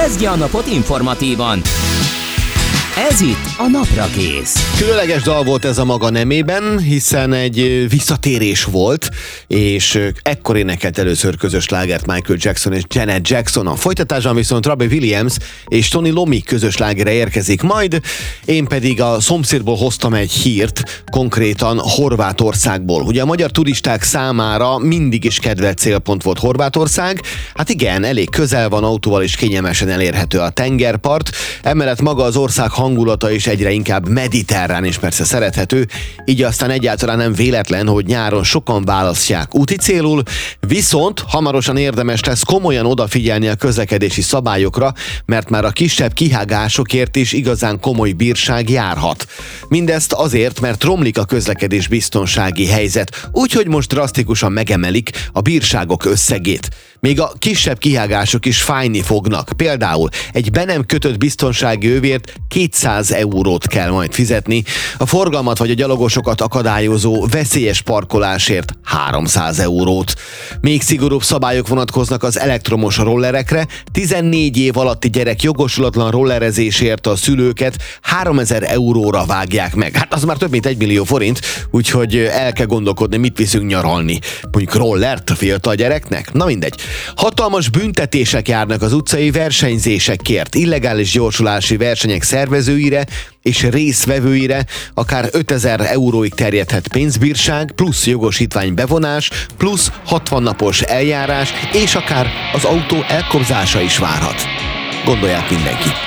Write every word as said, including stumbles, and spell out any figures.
Kezdje a napot informatívan. Ez itt a Napra Kész. Különleges dal volt ez a maga nemében, hiszen egy visszatérés volt, és ekkor énekelt először közös slágert Michael Jackson és Janet Jackson. A folytatásban viszont Robbie Williams és Tony Iommi közös slágere érkezik majd, én pedig a szomszédból hoztam egy hírt, konkrétan Horvátországból. Ugye a magyar turisták számára mindig is kedvelt célpont volt Horvátország. Hát igen, elég közel van, autóval is kényelmesen elérhető a tengerpart, emellett maga az ország hangulata is egyre inkább mediterrán és persze szerethető, így aztán egyáltalán nem véletlen, hogy nyáron sokan választják úti célul, viszont hamarosan érdemes lesz komolyan odafigyelni a közlekedési szabályokra, mert már a kisebb kihágásokért is igazán komoly bírság járhat. Mindezt azért, mert romlik a közlekedés biztonsági helyzet, úgyhogy most drasztikusan megemelik a bírságok összegét. Még a kisebb kihágások is fájni fognak. Például egy be nem kötött biztonsági övért kétszáz eurót kell majd fizetni, a forgalmat vagy a gyalogosokat akadályozó veszélyes parkolásért háromszáz eurót. Még szigorúbb szabályok vonatkoznak az elektromos rollerekre, tizennégy év alatti gyerek jogosulatlan rollerezésért a szülőket háromezer euróra vágják meg. Hát az már több mint egy millió forint, úgyhogy el kell gondolkodni, mit viszünk nyaralni. Mondjuk rollert a fiatal gyereknek? Na mindegy. Hatalmas büntetések járnak az utcai versenyzésekért, illegális gyorsulási versenyek szervezőire és résztvevőire, akár ötezer euróig terjedhet pénzbírság, plusz jogosítvány bevonás, plusz hatvan napos eljárás, és akár az autó elkobzása is várhat. Gondolják mindenki.